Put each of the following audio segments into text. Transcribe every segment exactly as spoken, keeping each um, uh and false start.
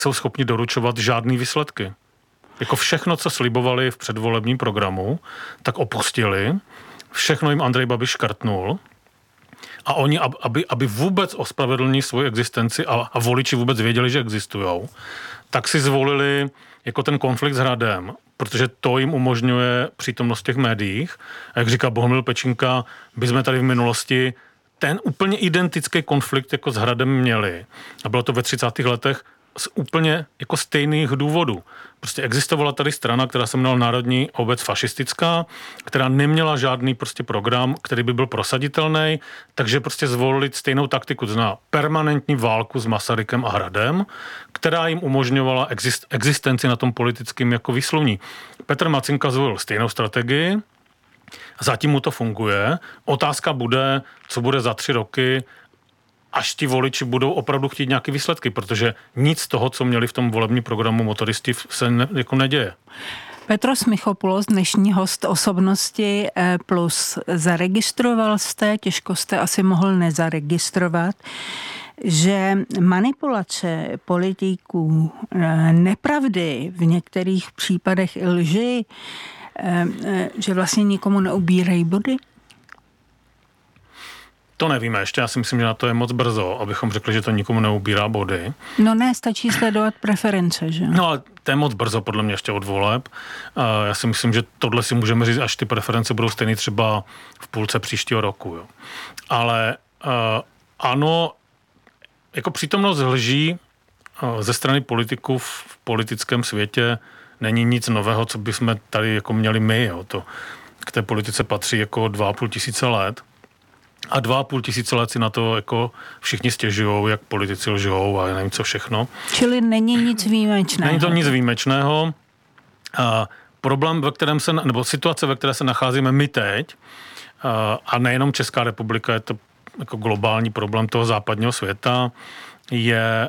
jsou schopni doručovat žádný výsledky. Jako všechno, co slibovali v předvolebním programu, tak opustili. Všechno jim Andrej Babiš škrtnul. A oni, aby, aby vůbec ospravedlnili svoji existenci a, a voliči vůbec věděli, že existujou, tak si zvolili jako ten konflikt s Hradem, protože to jim umožňuje přítomnost v těch médiích. A jak říká Bohumil Pečínka, by jsme tady v minulosti ten úplně identický konflikt jako s Hradem měli. A bylo to ve třicátých letech z úplně jako stejných důvodů. Prostě existovala tady strana, která se jmenovala Národní obec fašistická, která neměla žádný prostě program, který by byl prosaditelný, takže prostě zvolili stejnou taktiku, to znamená permanentní válku s Masarykem a Hradem, která jim umožňovala exist, existenci na tom politickém jako výsluní. Petr Macinka zvolil stejnou strategii, zatím mu to funguje. Otázka bude, co bude za tři roky, až ti voliči budou opravdu chtít nějaké výsledky, protože nic z toho, co měli v tom volebním programu motoristi, se ne, jako neděje. Petros Michopoulos, dnešní host Osobnosti plus. Zaregistroval jste, těžko jste asi mohl nezaregistrovat, že manipulace politiků, nepravdy, v některých případech i lži, že vlastně nikomu neubírají body? To nevíme ještě, já si myslím, že na to je moc brzo, abychom řekli, že to nikomu neubírá body. No ne, stačí sledovat preference, že? No ale to je moc brzo podle mě ještě od voleb. Já si myslím, že tohle si můžeme říct, až ty preference budou stejný třeba v půlce příštího roku. Jo. Ale ano, jako přítomnost lží ze strany politiků v politickém světě není nic nového, co bychom tady jako měli my. Jo. To k té politice patří jako dva a půl tisíce let. A dva a půl tisíce let si na to jako všichni stěžujou, jak politici lžou a nevím co všechno. Čili není nic výjimečného. Není to nic výjimečného. A problém, ve kterém se, nebo situace, ve které se nacházíme my teď, a nejenom Česká republika, je to jako globální problém toho západního světa, je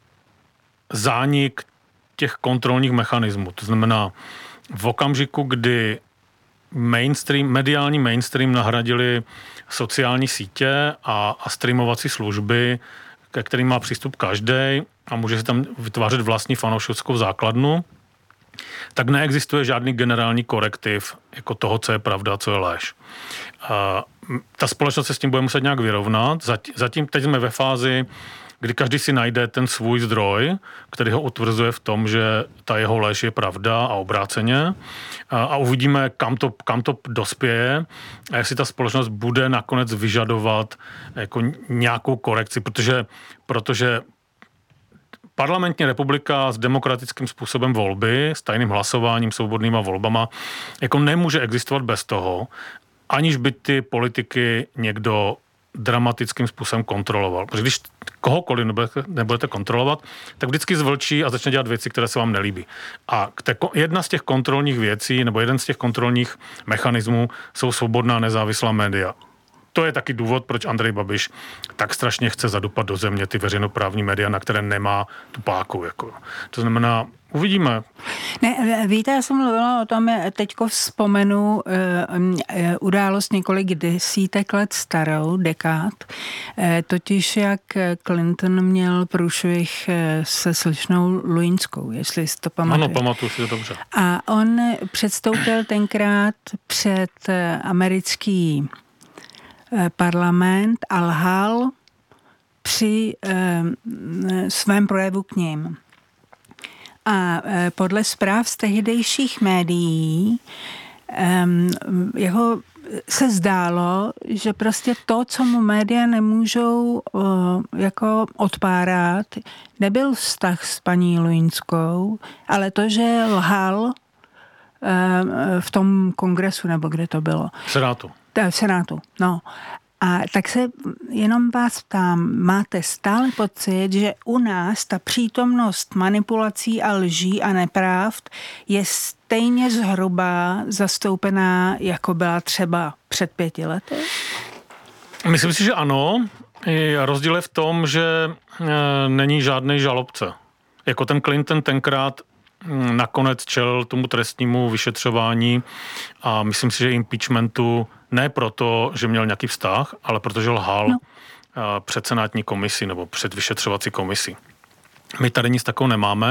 zánik těch kontrolních mechanismů. To znamená, v okamžiku, kdy mainstream, mediální mainstream nahradili sociální sítě a, a streamovací služby, ke kterým má přístup každý a může si tam vytvářet vlastní fanouškovskou základnu, tak neexistuje žádný generální korektiv jako toho, co je pravda, co je lež. A ta společnost se s tím bude muset nějak vyrovnat. Zatím teď jsme ve fázi, kdy každý si najde ten svůj zdroj, který ho utvrzuje v tom, že ta jeho lež je pravda a obráceně. A, a uvidíme, kam to, kam to dospěje a jestli ta společnost bude nakonec vyžadovat jako nějakou korekci, protože, protože parlamentní republika s demokratickým způsobem volby, s tajným hlasováním, svobodnýma volbama, jako nemůže existovat bez toho, aniž by ty politiky někdo dramatickým způsobem kontroloval. Protože když kohokoliv nebudete, nebudete kontrolovat, tak vždycky zvlčí a začne dělat věci, které se vám nelíbí. A te, jedna z těch kontrolních věcí, nebo jeden z těch kontrolních mechanismů jsou svobodná nezávislá média. To je taky důvod, proč Andrej Babiš tak strašně chce zadupat do země ty veřejnoprávní média, na které nemá tu páku. Jako. To znamená, uvidíme. Ne, víte, já jsem mluvila o tom, teďko vzpomenu uh, událost několik desítek let starou, dekád, uh, totiž jak Clinton měl průšvih se slečnou Lewinskou, jestli si to pamatujete. Ano, pamatuju si to dobře. A on předstoupil tenkrát před americký parlament a lhal při uh, svém projevu k ním. A podle zpráv z tehdejších médií jeho se zdálo, že prostě to, co mu média nemůžou jako odpárat, nebyl vztah s paní Lewinskou, ale to, že lhal v tom kongresu, nebo kde to bylo. V Senátu. V Senátu, no. A tak se jenom vás ptám, máte stále pocit, že u nás ta přítomnost manipulací a lží a nepravd je stejně zhruba zastoupená, jako byla třeba před pěti lety? Myslím si, že ano. Rozdíl je v tom, že není žádný žalobce. Jako ten Clinton tenkrát nakonec čelil tomu trestnímu vyšetřování a myslím si, že impeachmentu ne proto, že měl nějaký vztah, ale protože lhal no. před senátní komisi nebo před vyšetřovací komisi. My tady nic takového nemáme.